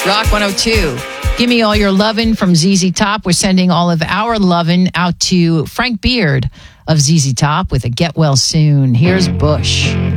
Rock 102. Give me all your lovin' from ZZ Top. We're sending all of our lovin' out to Frank Beard of ZZ Top with a Get Well Soon. Here's Bush.